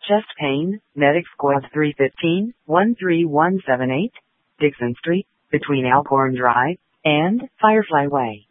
Chest pain, Medic Squad 315, 13178, Dixon Street, between Alcorn Drive and Firefly Way.